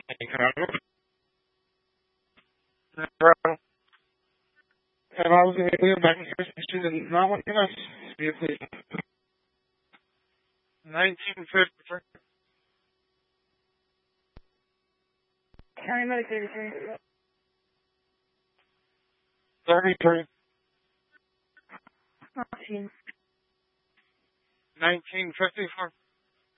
And I was going to go back to she did not want us to be a police. 1953. County Medic 33. 33. 19. 1954.